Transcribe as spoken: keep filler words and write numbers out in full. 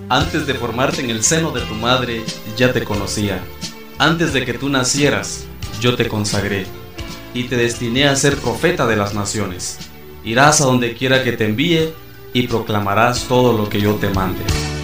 Antes de formarte en el seno de tu madre, ya te conocía. Antes de que tú nacieras, yo te consagré y te destiné a ser profeta de las naciones. Irás a donde quiera que te envíe y proclamarás todo lo que yo te mande.